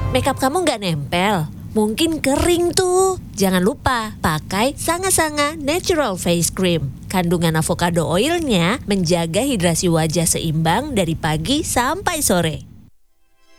Makeup kamu nggak nempel? Mungkin kering tuh. Jangan lupa pakai Sanga-Sanga Natural Face Cream. Kandungan avocado oilnya menjaga hidrasi wajah seimbang dari pagi sampai sore.